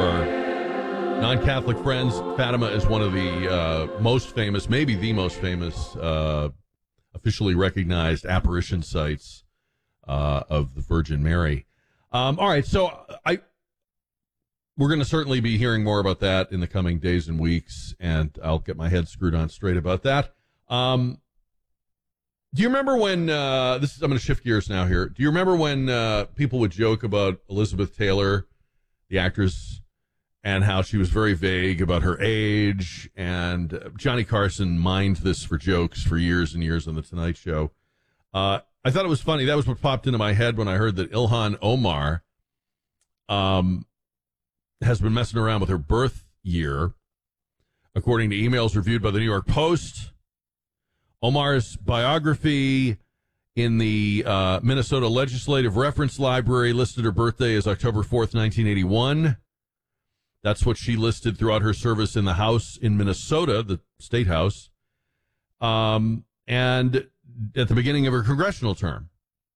our non-Catholic friends, Fatima is one of the most famous, maybe the most famous, officially recognized apparition sites of the Virgin Mary. All right, so we're going to certainly be hearing more about that in the coming days and weeks, and I'll get my head screwed on straight about that. Do you remember when, I'm going to shift gears now here. Do you remember when people would joke about Elizabeth Taylor, the actress, and how she was very vague about her age? And Johnny Carson mined this for jokes for years and years on The Tonight Show. I thought it was funny. That was what popped into my head when I heard that Ilhan Omar has been messing around with her birth year. According to emails reviewed by the New York Post, Omar's biography in the Minnesota Legislative Reference Library listed her birthday as October 4th, 1981. That's what she listed throughout her service in the House in Minnesota, the State House, and at the beginning of her congressional term.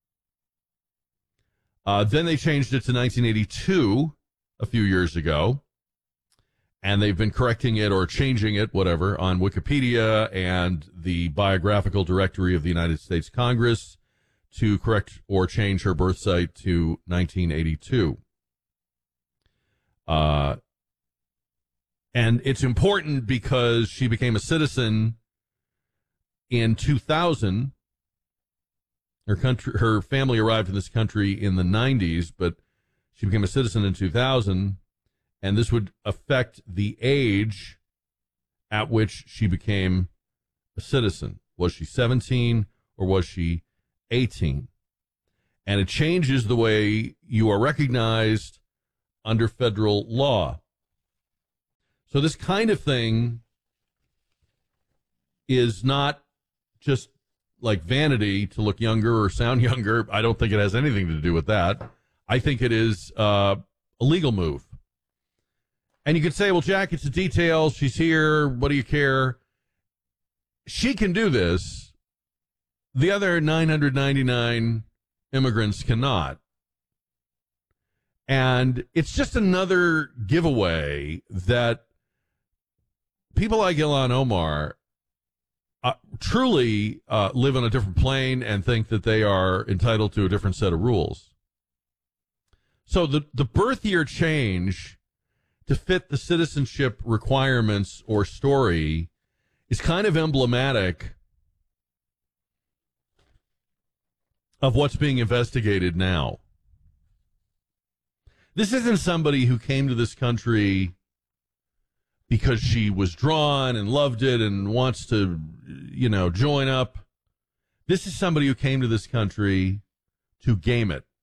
Then they changed it to 1982 a few years ago. And they've been correcting it or changing it, whatever, on Wikipedia and the Biographical Directory of the United States Congress to correct or change her birth site to 1982. And it's important because she became a citizen in 2000. Her family arrived in this country in the 90s, but she became a citizen in 2000. And this would affect the age at which she became a citizen. Was she 17 or was she 18? And it changes the way you are recognized under federal law. So this kind of thing is not just like vanity to look younger or sound younger. I don't think it has anything to do with that. I think it is a legal move. And you could say, well, Jack, it's the details. She's here. What do you care? She can do this. The other 999 immigrants cannot. And it's just another giveaway that people like Ilhan Omar truly live on a different plane and think that they are entitled to a different set of rules. So the birth year change to fit the citizenship requirements or story is kind of emblematic of what's being investigated now. This isn't somebody who came to this country because she was drawn and loved it and wants to, join up. This is somebody who came to this country to game it.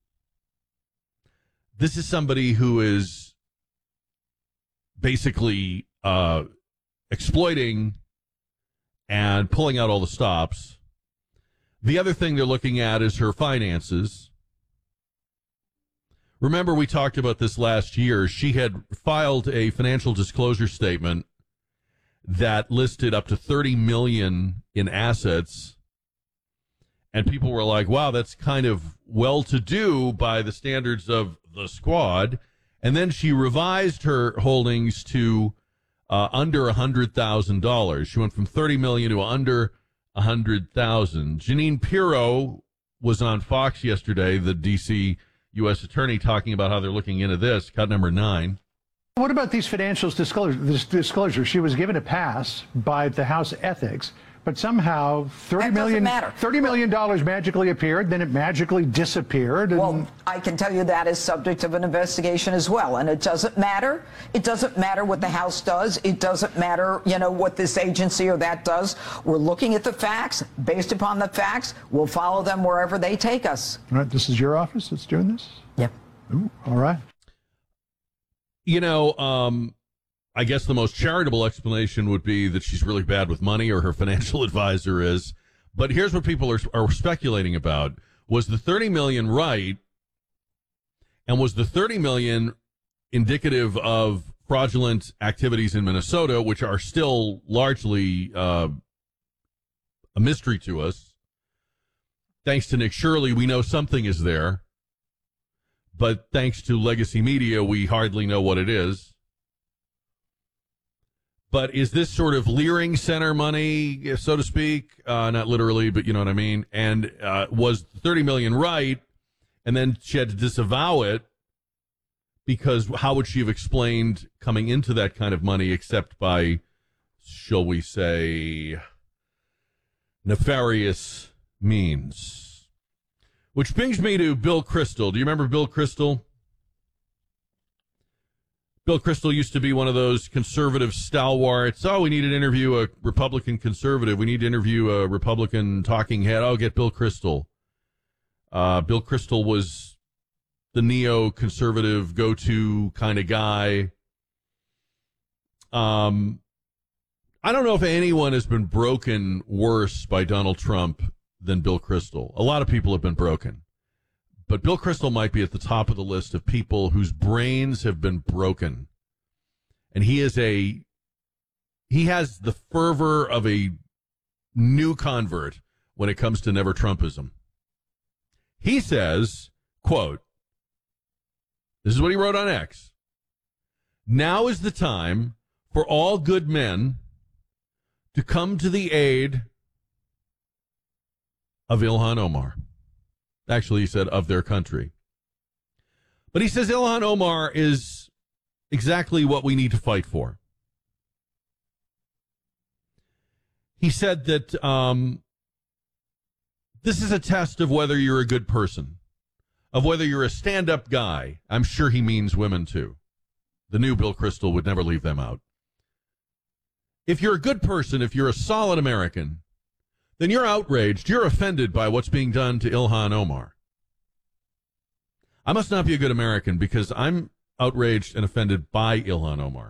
This is somebody who is basically exploiting and pulling out all the stops. The other thing they're looking at is her finances. Remember, we talked about this last year. She had filed a financial disclosure statement that listed up to $30 million in assets. And people were like, wow, that's kind of well-to-do by the standards of the squad. And then she revised her holdings to under $100,000. She went from $30 million to under $100,000. Jeanine Pirro was on Fox yesterday, the D.C. U.S. attorney, talking about how they're looking into this. Cut number 9. What about these financial disclosures? She was given a pass by the House Ethics, but somehow $30 million magically appeared, then it magically disappeared. Well, I can tell you that is subject of an investigation as well. And it doesn't matter. It doesn't matter what the House does. It doesn't matter, what this agency or that does. We're looking at the facts. Based upon the facts, we'll follow them wherever they take us. All right, this is your office that's doing this? Yep. Ooh, all right. I guess the most charitable explanation would be that she's really bad with money, or her financial advisor is. But here's what people are speculating about. Was the $30 million right? And was the $30 million indicative of fraudulent activities in Minnesota, which are still largely a mystery to us? Thanks to Nick Shirley, we know something is there. but thanks to legacy media, we hardly know what it is. But is this sort of Leering Center money, so to speak? Not literally, but you know what I mean. And was $30 million right? And then she had to disavow it because how would she have explained coming into that kind of money except by, shall we say, nefarious means? Which brings me to Bill Kristol. Do you remember Bill Kristol? Bill Kristol used to be one of those conservative stalwarts. Oh, we need to interview a Republican conservative. We need to interview a Republican talking head. Oh, get Bill Kristol. Bill Kristol was the neo-conservative go-to kind of guy. I don't know if anyone has been broken worse by Donald Trump than Bill Kristol. A lot of people have been broken. But Bill Kristol might be at the top of the list of people whose brains have been broken. And he has the fervor of a new convert when it comes to never Trumpism. He says, quote, this is what he wrote on X. Now is the time for all good men to come to the aid of Ilhan Omar. Actually, he said of their country. But he says Ilhan Omar is exactly what we need to fight for. He said that this is a test of whether you're a good person, of whether you're a stand-up guy. I'm sure he means women, too. The new Bill Kristol would never leave them out. If you're a good person, if you're a solid American, then you're outraged, you're offended by what's being done to Ilhan Omar. I must not be a good American because I'm outraged and offended by Ilhan Omar.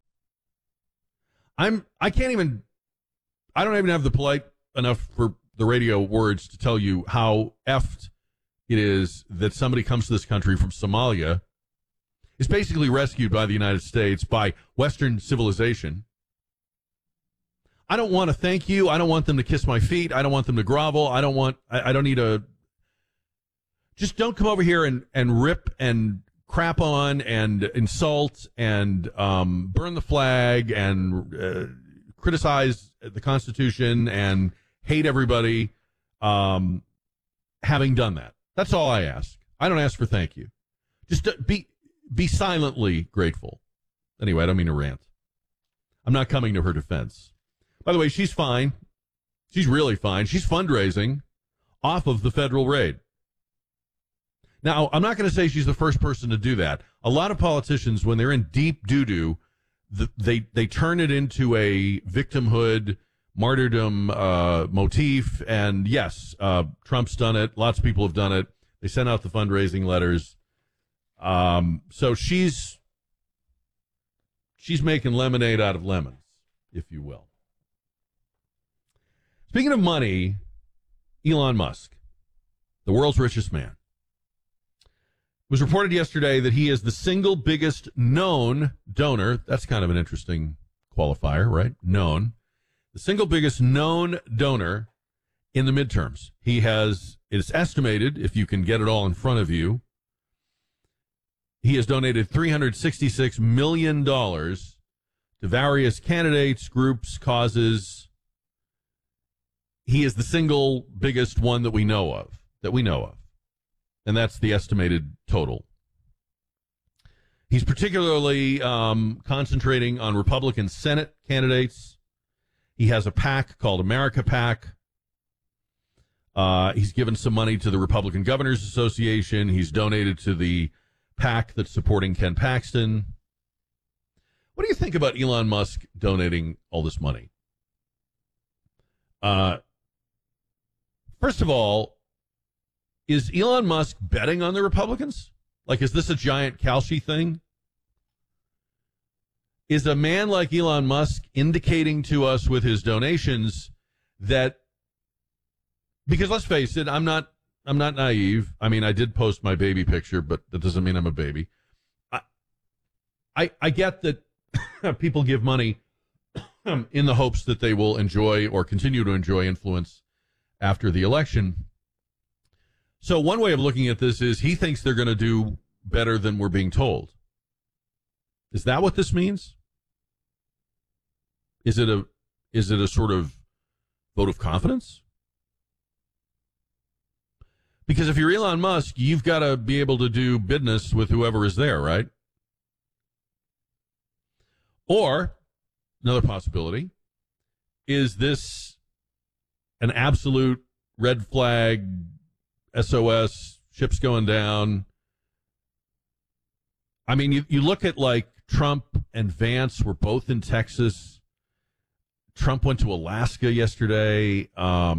I don't even have the polite enough for the radio words to tell you how effed it is that somebody comes to this country from Somalia, is basically rescued by the United States, by Western civilization. I don't want to thank you. I don't want them to kiss my feet. I don't want them to grovel. I don't need a... Just don't come over here and rip and crap on and insult and burn the flag and criticize the Constitution and hate everybody having done that. That's all I ask. I don't ask for thank you. Just be silently grateful. Anyway, I don't mean to rant. I'm not coming to her defense. By the way, she's fine. She's really fine. She's fundraising off of the federal raid. Now, I'm not going to say she's the first person to do that. A lot of politicians, when they're in deep doo-doo, they turn it into a victimhood, martyrdom motif. And yes, Trump's done it. Lots of people have done it. They sent out the fundraising letters. So she's making lemonade out of lemons, if you will. Speaking of money, Elon Musk, the world's richest man, it was reported yesterday that he is the single biggest known donor. That's kind of an interesting qualifier, right? Known. The single biggest known donor in the midterms. He has, it's estimated, if you can get it all in front of you, he has donated $366 million to various candidates, groups, causes. He is the single biggest one that we know of. And that's the estimated total. He's particularly concentrating on Republican Senate candidates. He has a PAC called America PAC. He's given some money to the Republican Governors Association. He's donated to the PAC that's supporting Ken Paxton. What do you think about Elon Musk donating all this money? First of all, is Elon Musk betting on the Republicans? Like, is this a giant Kalshi thing? Is a man like Elon Musk indicating to us with his donations that, because let's face it, I'm not naive. I mean, I did post my baby picture, but that doesn't mean I'm a baby. I get that people give money in the hopes that they will enjoy or continue to enjoy influence after the election. So one way of looking at this is he thinks they're going to do better than we're being told. Is that what this means? Is it a sort of vote of confidence? Because if you're Elon Musk, you've got to be able to do business with whoever is there, right? Or, another possibility, is this an absolute red flag, SOS, ships going down? I mean, you look at like Trump and Vance were both in Texas. Trump went to Alaska yesterday.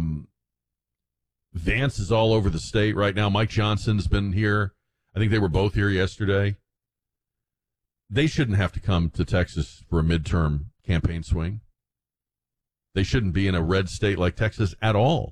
Vance is all over the state right now. Mike Johnson's been here. I think they were both here yesterday. They shouldn't have to come to Texas for a midterm campaign swing. They shouldn't be in a red state like Texas at all.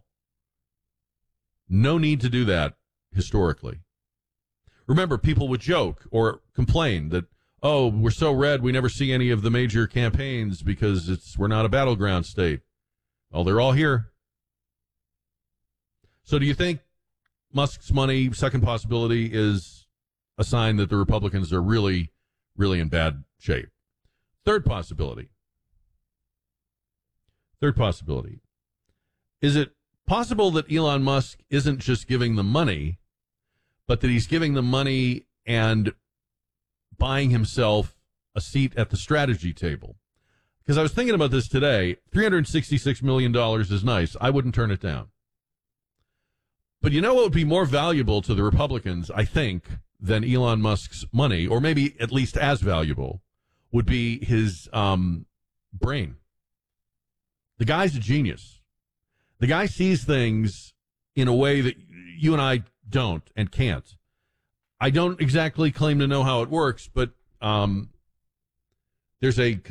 No need to do that historically. Remember, people would joke or complain that, oh, we're so red we never see any of the major campaigns because we're not a battleground state. Well, they're all here. So do you think Musk's money, second possibility, is a sign that the Republicans are really, really in bad shape? Third possibility. Is it possible that Elon Musk isn't just giving the money, but that he's giving the money and buying himself a seat at the strategy table? Because I was thinking about this today. $366 million is nice. I wouldn't turn it down. But you know what would be more valuable to the Republicans, I think, than Elon Musk's money, or maybe at least as valuable, would be his brain. The guy's a genius. The guy sees things in a way that you and I don't and can't. I don't exactly claim to know how it works, but there's a